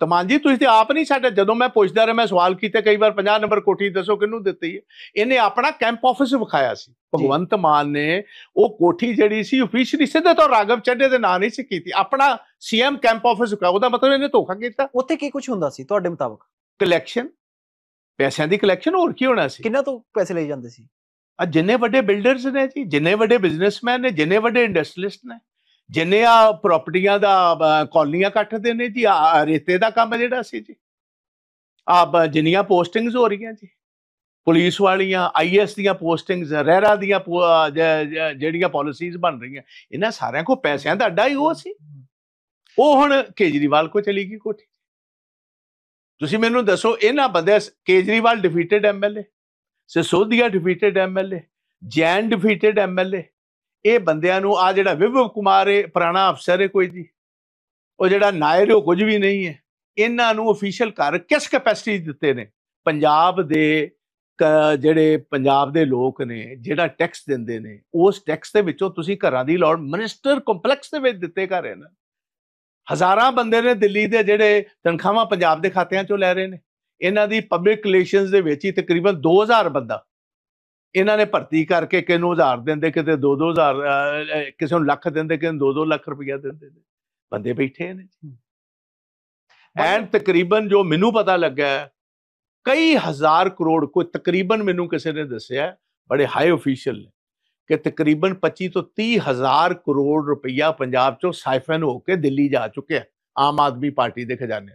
ਭਗਵੰਤ ਮਾਨ ਜੀ ਤੁਸੀਂ ਤੇ ਆਪ ਨਹੀਂ ਸਾਡੇ, ਜਦੋਂ ਮੈਂ ਪੁੱਛਦਾ ਰਿਹਾ, ਮੈਂ ਸਵਾਲ ਕੀਤੇ ਕਈ ਵਾਰ 50 ਨੰਬਰ ਕੋਠੀ ਦੱਸੋ ਕਿਹਨੂੰ ਦਿੱਤੀ ਹੈ, ਇਹਨੇ ਆਪਣਾ ਕੈਂਪ ਆਫਿਸ ਵਿਖਾਇਆ ਸੀ ਭਗਵੰਤ ਮਾਨ ਨੇ। ਉਹ ਕੋਠੀ ਜਿਹੜੀ ਸੀ ਅਫੀਸ਼ੀਅਲੀ ਸਿੱਧੇ ਤੋਂ ਰਾਘਵ ਚੱਡੇ ਦੇ ਨਾਂ ਨਹੀਂ ਸੀ ਕੀਤੀ, ਆਪਣਾ ਸੀਐਮ ਕੈਂਪ ਆਫਿਸ ਵਿਖਾਇਆ। ਉਹਦਾ ਮਤਲਬ ਇਹਨੇ ਧੋਖਾ ਕੀਤਾ। ਉੱਥੇ ਕੀ ਕੁਝ ਹੁੰਦਾ ਸੀ ਤੁਹਾਡੇ ਮੁਤਾਬਕ? ਕਲੈਕਸ਼ਨ, ਪੈਸਿਆਂ ਦੀ ਕਲੈਕਸ਼ਨ, ਹੋਰ ਕੀ ਹੋਣਾ ਸੀ? ਕਿੰਨਾ ਤੋਂ ਪੈਸੇ ਲਈ ਜਾਂਦੇ ਸੀ? ਆ ਜਿੰਨੇ ਵੱਡੇ ਬਿਲਡਰਸ ਨੇ ਜੀ, ਜਿੰਨੇ ਵੱਡੇ ਬਿਜ਼ਨਸਮੈਨ ਨੇ, ਜਿੰਨੇ ਵੱਡੇ ਇੰਡਸਟਰੀਲਿਸਟ ਨੇ, ਜਿੰਨੇ ਆ ਪ੍ਰਾਪਰਟੀਆਂ ਦਾ ਕਾਲੋਨੀਆਂ ਕੱਟਦੇ ਨੇ ਜੀ, ਆ ਰੇਤੇ ਦਾ ਕੰਮ ਜਿਹੜਾ ਸੀ ਜੀ, ਆ ਜਿੰਨੀਆਂ ਪੋਸਟਿੰਗਸ ਹੋ ਰਹੀਆਂ ਜੀ, ਪੁਲਿਸ ਵਾਲੀਆਂ, ਆਈਐਸ ਦੀਆਂ ਪੋਸਟਿੰਗਸ, ਰਹਿਰਾ ਦੀਆਂ ਜਿਹੜੀਆਂ ਪਾਲਿਸੀਜ਼ ਬਣ ਰਹੀਆਂ, ਇਹਨਾਂ ਸਾਰਿਆਂ ਕੋ ਪੈਸਿਆਂ ਦਾ ਅੱਡਾ ਹੀ ਉਹ ਸੀ। ਉਹ ਹੁਣ ਕੇਜਰੀਵਾਲ ਕੋ ਚਲੀ ਗਈ ਕੋਠੀ। ਤੁਸੀਂ ਮੈਨੂੰ ਦੱਸੋ, ਇਹਨਾਂ ਬੰਦੇ, Kejriwal ਡਿਫੀਟਡ MLA, Sisodia ਡਿਫੀਟਡ MLA, Jain ਡਿਫੀਟਡ MLA, ਇਹ ਬੰਦਿਆਂ ਨੂੰ ਆ ਜਿਹੜਾ ਵਿਭਵ ਕੁਮਾਰ ਹੈ ਪੁਰਾਣਾ ਅਫਸਰ ਹੈ ਕੋਈ ਜੀ, ਉਹ ਜਿਹੜਾ ਨਾਇਰ ਉਹ ਕੁਝ ਵੀ ਨਹੀਂ ਹੈ, ਇਹਨਾਂ ਨੂੰ ਅਫੀਸ਼ੀਅਲ ਕਰ ਕਿਸ ਕੈਪੈਸਿਟੀ ਦਿੱਤੇ ਨੇ? ਪੰਜਾਬ ਦੇ ਜਿਹੜੇ ਪੰਜਾਬ ਦੇ ਲੋਕ ਨੇ ਜਿਹੜਾ ਟੈਕਸ ਦਿੰਦੇ ਨੇ, ਉਸ ਟੈਕਸ ਦੇ ਵਿੱਚੋਂ ਤੁਸੀਂ ਘਰਾਂ ਦੀ ਲੋੜ ਮਿਨਿਸਟਰ ਕੰਪਲੈਕਸ ਦੇ ਵਿੱਚ ਦਿੱਤੇ ਘਰ ਇਹਨਾਂ। ਹਜ਼ਾਰਾਂ ਬੰਦੇ ਨੇ ਦਿੱਲੀ ਦੇ ਜਿਹੜੇ ਤਨਖਾਹਾਂ ਪੰਜਾਬ ਦੇ ਖਾਤਿਆਂ ਚੋਂ ਲੈ ਰਹੇ ਨੇ। ਇਹਨਾਂ ਦੀ ਪਬਲਿਕ ਰਿਲੇਸ਼ਨਸ ਦੇ ਵਿੱਚ ਹੀ ਤਕਰੀਬਨ 2000 ਬੰਦਾ ਇਹਨਾਂ ਨੇ ਭਰਤੀ ਕਰਕੇ, ਕਿਸੇ ਨੂੰ 1000 ਦਿੰਦੇ, ਕਿਤੇ 2-2000, ਕਿਸੇ ਨੂੰ ਲੱਖ ਦਿੰਦੇ, ਕਿਸੇ ਨੂੰ 2-2 ਲੱਖ ਰੁਪਇਆ ਦਿੰਦੇ ਨੇ। ਬੰਦੇ ਬੈਠੇ ਨੇ ਐਂਡ ਤਕਰੀਬਨ ਜੋ ਮੈਨੂੰ ਪਤਾ ਲੱਗਾ ਕਈ ਹਜ਼ਾਰ ਕਰੋੜ, ਕੋਈ ਤਕਰੀਬਨ ਮੈਨੂੰ ਕਿਸੇ ਨੇ ਦੱਸਿਆ, ਬੜੇ ਹਾਈ ਅਫੀਸ਼ੀਅਲ ਨੇ, ਕਿ ਤਕਰੀਬਨ 25 ਤੋਂ 30 ਹਜ਼ਾਰ ਕਰੋੜ ਰੁਪਈਆ ਪੰਜਾਬ ਚੋਂ ਸਾਈਫਨ ਹੋ ਕੇ ਦਿੱਲੀ ਜਾ ਚੁੱਕਿਆ ਆਮ ਆਦਮੀ ਪਾਰਟੀ ਦੇ ਖਜ਼ਾਨੇ।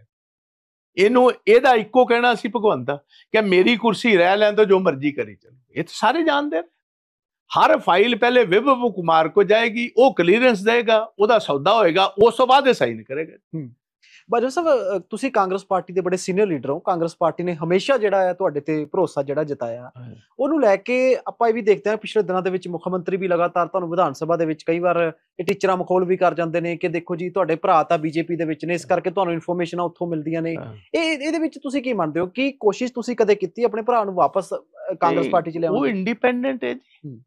ਇਹਦਾ ਇੱਕੋ ਕਹਿਣਾ ਸੀ ਭਗਵੰਤ ਦਾ ਕਿ ਮੇਰੀ ਕੁਰਸੀ ਰਹਿ ਲੈਣ ਤੋਂ ਜੋ ਮਰਜ਼ੀ ਕਰੀ ਚਲੋ। ਇਹ ਤਾਂ ਸਾਰੇ ਜਾਣਦੇ ਨੇ। ਹਰ ਫਾਈਲ ਪਹਿਲੇ ਵਿਭਵ ਕੁਮਾਰ ਕੋ ਜਾਏਗੀ, ਉਹ ਕਲੀਅਰੈਂਸ ਦੇਗਾ, ਉਹਦਾ ਸੌਦਾ ਹੋਏਗਾ, ਉਸ ਤੋਂ ਬਾਅਦ ਇਹ ਸਾਈਨ ਕਰੇਗਾ। ਬਾਜਵਾ ਸਾਹਿਬ, ਤੁਸੀਂ ਕਾਂਗਰਸ ਪਾਰਟੀ ਦੇ ਬੜੇ ਸੀਨੀਅਰ ਲੀਡਰ ਹੋ। ਕਾਂਗਰਸ ਪਾਰਟੀ ਨੇ ਹਮੇਸ਼ਾ ਜਿਹੜਾ ਹੈ ਤੁਹਾਡੇ ਤੇ ਭਰੋਸਾ ਜਿਹੜਾ ਜਤਾਇਆ, ਉਹਨੂੰ ਲੈ ਕੇ ਆਪਾਂ ਇਹ ਵੀ ਦੇਖਦੇ ਹਾਂ ਪਿਛਲੇ ਦਿਨਾਂ ਦੇ ਵਿੱਚ ਮੁੱਖ ਮੰਤਰੀ ਵੀ ਲਗਾਤਾਰ ਤੁਹਾਨੂੰ ਵਿਧਾਨ ਸਭਾ ਦੇ ਵਿੱਚ ਕਈ ਵਾਰ ਇਹ ਟੀਚਰਾਂ ਮਖੌਲ ਵੀ ਕਰ ਜਾਂਦੇ ਨੇ ਕਿ ਦੇਖੋ ਜੀ ਤੁਹਾਡੇ ਭਰਾ ਤਾਂ ਬੀਜੇਪੀ ਦੇ ਵਿੱਚ ਨੇ, ਇਸ ਕਰਕੇ ਤੁਹਾਨੂੰ ਇਨਫੋਰਮੇਸ਼ਨਾਂ ਉੱਥੋਂ ਮਿਲਦੀਆਂ ਨੇ। ਇਹਦੇ ਵਿੱਚ ਤੁਸੀਂ ਕੀ ਮੰਨਦੇ ਹੋ? ਕੀ ਕੋਸ਼ਿਸ਼ ਤੁਸੀਂ ਕਦੇ ਕੀਤੀ ਆਪਣੇ ਭਰਾ ਨੂੰ ਵਾਪਸ ਕਾਂਗਰਸ ਪਾਰਟੀ 'ਚ ਲਿਆਉਣ? ਉਹ ਇੰਡੀਪੈਂਡੈਂਟ ਹੈ ਜੀ,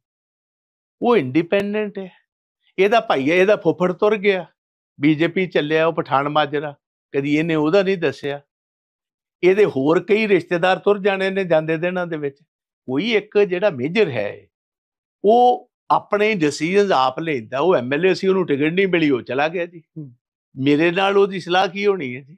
ਉਹ ਇੰਡੀਪੈਂਡੈਂਟ ਹੈ। ਇਹਦਾ ਭਾਈ ਹੈ, ਇਹਦਾ ਫੁੱਫੜ ਤੁਰ ਗਿਆ, ਬੀਜੇਪੀ ਚੱਲਿਆ, ਉਹ ਪਠਾਨ ਮਾਜਰਾ, ਕਦੀ ਇਹਨੇ ਉਹਦਾ ਨਹੀਂ ਦੱਸਿਆ। ਇਹਦੇ ਹੋਰ ਕਈ ਰਿਸ਼ਤੇਦਾਰ ਤੁਰ ਜਾਣੇ ਨੇ ਜਾਂਦੇ ਦਿਨਾਂ ਦੇ ਵਿੱਚ। ਕੋਈ ਇੱਕ ਜਿਹੜਾ ਮੇਜਰ ਹੈ ਉਹ ਆਪਣੇ ਡਿਸੀਜਨਸ ਆਪ ਲੈਂਦਾ। ਉਹ ਐਮਐਲਏ ਸੀ, ਉਹਨੂੰ ਟਿਕਟ ਨਹੀਂ ਮਿਲੀ, ਉਹ ਚਲਾ ਗਿਆ ਜੀ। ਮੇਰੇ ਨਾਲ ਉਹਦੀ ਸਲਾਹ ਕੀ ਹੋਣੀ ਹੈ ਜੀ?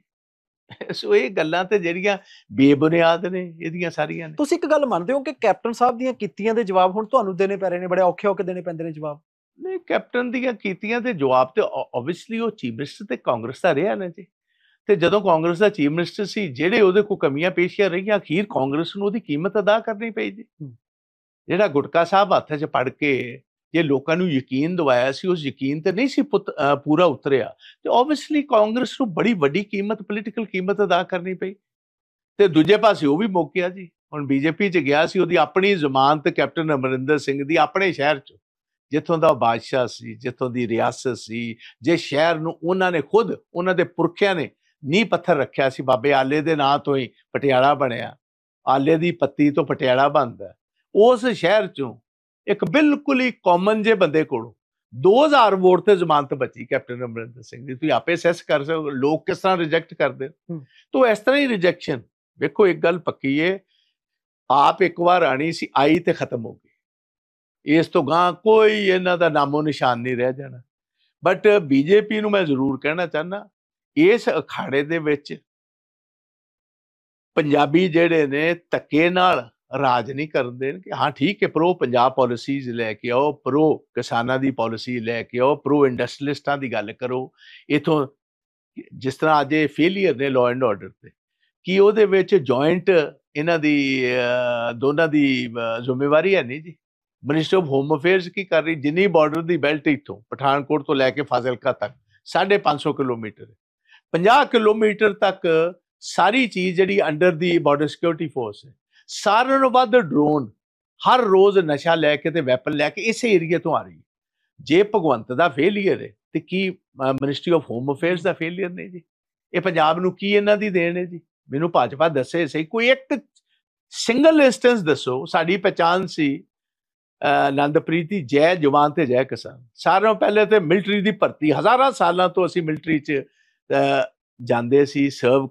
ਸੋ ਇਹ ਗੱਲਾਂ ਤੇ ਜਿਹੜੀਆਂ ਬੇਬੁਨਿਆਦ ਨੇ, ਇਹਦੀਆਂ ਸਾਰੀਆਂ ਨੇ। ਤੁਸੀਂ ਇੱਕ ਗੱਲ ਮੰਨਦੇ ਹੋ ਕਿ ਕੈਪਟਨ ਸਾਹਿਬ ਦੀਆਂ ਕੀਤੀਆਂ ਦੇ ਜਵਾਬ ਹੁਣ ਤੁਹਾਨੂੰ ਦੇਣੇ ਪੈ ਰਹੇ ਨੇ, ਬੜੇ ਔਖੇ ਹੋ ਕੇ ਦੇਣੇ ਪੈਂਦੇ ਨੇ ਜਵਾਬ? ਨਹੀਂ, ਕੈਪਟਨ ਦੀਆਂ ਕੀਤੀਆਂ ਦੇ ਜਵਾਬ ਤੇ ਓਬਵੀਅਸਲੀ ਉਹ ਚੀਫ ਮਿਨਿਸਟਰ ਤੇ ਕਾਂਗਰਸ ਦਾ ਰਿਹਾ ਨਾ ਜੀ। ਤੇ ਜਦੋਂ ਕਾਂਗਰਸ ਦਾ ਚੀਫ ਮਿਨਿਸਟਰ ਸੀ, ਜਿਹੜੇ ਉਹਦੇ ਕੋਲ ਕਮੀਆਂ ਪੇਸ਼ੀਆਂ ਰਹੀਆਂ, ਅਖੀਰ ਕਾਂਗਰਸ ਨੂੰ ਉਹਦੀ ਕੀਮਤ ਅਦਾ ਕਰਨੀ ਪਈ ਜੀ। ਜਿਹੜਾ ਗੁਟਕਾ ਸਾਹਿਬ ਹੱਥ 'ਚ ਫੜ ਕੇ ਜੇ ਲੋਕਾਂ ਨੂੰ ਯਕੀਨ ਦਿਵਾਇਆ ਸੀ, ਉਸ ਯਕੀਨ ਤੇ ਨਹੀਂ ਸੀ ਪੂਰਾ ਉਤਰਿਆ, ਤੇ ਓਬਵੀਅਸਲੀ ਕਾਂਗਰਸ ਨੂੰ ਬੜੀ ਵੱਡੀ ਕੀਮਤ, ਪੋਲੀਟੀਕਲ ਕੀਮਤ ਅਦਾ ਕਰਨੀ ਪਈ। ਤੇ ਦੂਜੇ ਪਾਸੇ ਉਹ ਵੀ ਮੁੱਕ ਗਿਆ ਜੀ। ਹੁਣ ਬੀਜੇਪੀ 'ਚ ਗਿਆ ਸੀ, ਉਹਦੀ ਆਪਣੀ ਜ਼ਮਾਨਤ ਕੈਪਟਨ ਅਮਰਿੰਦਰ ਸਿੰਘ ਦੀ ਆਪਣੇ ਸ਼ਹਿਰ 'ਚ, ਜਿੱਥੋਂ ਦਾ ਬਾਦਸ਼ਾਹ ਸੀ, ਜਿੱਥੋਂ ਦੀ ਰਿਆਸਤ ਸੀ, ਜੇ ਸ਼ਹਿਰ ਨੂੰ ਉਹਨਾਂ ਨੇ ਖੁਦ, ਉਹਨਾਂ ਦੇ ਪੁਰਖਿਆਂ ਨੇ ਨੀਂਹ ਪੱਥਰ ਰੱਖਿਆ ਸੀ। ਬਾਬੇ ਆਲੇ ਦੇ ਨਾਂ ਤੋਂ ਹੀ ਪਟਿਆਲਾ ਬਣਿਆ, ਆਲੇ ਦੀ ਪੱਤੀ ਤੋਂ ਪਟਿਆਲਾ ਬਣਦਾ। ਉਸ ਸ਼ਹਿਰ 'ਚੋਂ ਇੱਕ ਬਿਲਕੁਲ ਹੀ ਕਾਮਨ ਜੇ ਬੰਦੇ ਕੋਲੋਂ 2000 ਵੋਟ ਤੇ ਜ਼ਮਾਨਤ ਬਚੀ ਕੈਪਟਨ ਅਮਰਿੰਦਰ ਸਿੰਘ ਦੀ। ਤੁਸੀਂ ਆਪੇ ਅਸੈਸ ਕਰ ਸਕਦੇ ਹੋ ਲੋਕ ਕਿਸ ਤਰ੍ਹਾਂ ਰਿਜੈਕਟ ਕਰਦੇ। ਤਾਂ ਇਸ ਤਰ੍ਹਾਂ ਹੀ ਰਿਜੈਕਸ਼ਨ, ਵੇਖੋ ਇੱਕ ਗੱਲ ਪੱਕੀ ਹੈ, ਆਪ ਇੱਕ ਵਾਰ ਆਣੀ ਸੀ, ਆਈ ਤੇ ਖਤਮ ਹੋ ਗਈ। ਇਸ ਤੋਂ ਗਾਂ ਕੋਈ ਇਹਨਾਂ ਦਾ ਨਾਮੋ ਨਿਸ਼ਾਨ ਨਹੀਂ ਰਹਿ ਜਾਣਾ। ਬਟ ਬੀਜੇਪੀ ਨੂੰ ਮੈਂ ਜ਼ਰੂਰ ਕਹਿਣਾ ਚਾਹੁੰਦਾ, ਇਸ ਅਖਾੜੇ ਦੇ ਵਿੱਚ ਪੰਜਾਬੀ ਜਿਹੜੇ ਨੇ ਧੱਕੇ ਨਾਲ ਰਾਜ ਨਹੀਂ ਕਰਦੇ ਕਿ ਹਾਂ ਠੀਕ ਹੈ, ਪ੍ਰੋ ਪੰਜਾਬ ਪਾਲਿਸੀਜ਼ ਲੈ ਕੇ ਆਓ, ਪ੍ਰੋ ਕਿਸਾਨਾਂ ਦੀ ਪਾਲਿਸੀ ਲੈ ਕੇ ਆਓ, ਪ੍ਰੋ ਇੰਡਸਟਰੀਲਿਸਟਾਂ ਦੀ ਗੱਲ ਕਰੋ। ਇਥੋਂ ਜਿਸ ਤਰ੍ਹਾਂ ਅੱਜ ਇਹ ਫੇਲੀਅਰ ਨੇ ਲਾਅ ਐਂਡ ਆਰਡਰ ਤੇ, ਕਿ ਉਹਦੇ ਵਿੱਚ ਜੁਆਇੰਟ ਇਹਨਾਂ ਦੀ ਦੋਨਾਂ ਦੀ ਜ਼ਿੰਮੇਵਾਰੀ ਹੈ ਨਹੀਂ ਜੀ। ਮਿਨਿਸਟਰ ਆਫ ਹੋਮ ਅਫੇਅਰਸ ਕੀ ਕਰ ਰਹੀ, ਜਿੰਨੀ ਬਾਰਡਰ ਦੀ ਬੈਲਟ ਇੱਥੋਂ ਪਠਾਨਕੋਟ ਤੋਂ ਲੈ ਕੇ ਫਾਜ਼ਿਲਕਾ ਤੱਕ 550 ਕਿਲੋਮੀਟਰ, 50 ਕਿਲੋਮੀਟਰ ਤੱਕ ਸਾਰੀ ਚੀਜ਼ ਜਿਹੜੀ ਅੰਡਰ ਦੀ ਬਾਰਡਰ ਸਿਕਿਉਰਿਟੀ ਫੋਰਸ ਹੈ। ਸਾਰਿਆਂ ਨੂੰ ਵੱਧ ਡਰੋਨ ਹਰ ਰੋਜ਼ ਨਸ਼ਾ ਲੈ ਕੇ ਤੇ ਵੈਪਨ ਲੈ ਕੇ ਇਸੇ ਏਰੀਏ ਤੋਂ ਆ ਰਹੀ ਹੈ। ਜੇ ਭਗਵੰਤ ਦਾ ਫੇਲੀਅਰ ਹੈ ਤੇ ਕੀ ministry of home affairs the failure ਨਹੀਂ ਜੀ? ਇਹ ਪੰਜਾਬ ਨੂੰ ਕੀ ਇਹਨਾਂ ਦੀ ਦੇਣ ਹੈ ਜੀ? ਮੈਨੂੰ ਭਾਜਪਾ ਦੱਸੇ ਸਹੀ, ਕੋਈ ਇੱਕ ਸਿੰਗਲ ਇੰਸਟੈਂਸ ਦੱਸੋ। ਸਾਡੀ ਪਹਿਚਾਣ ਸੀ ਆਨੰਦਪ੍ਰੀਤ ਦੀ ਜੈ ਜਵਾਨ ਤੇ ਜੈ ਕਿਸਾਨ। ਸਾਰਿਆਂ ਪਹਿਲੇ ਤੇ ਮਿਲਟਰੀ ਦੀ ਭਰਤੀ, ਹਜ਼ਾਰਾਂ ਸਾਲਾਂ ਤੋਂ ਅਸੀਂ ਮਿਲਟਰੀ 'ਚ ਜਾਂਦੇ ਸੀ, ਸਰਵ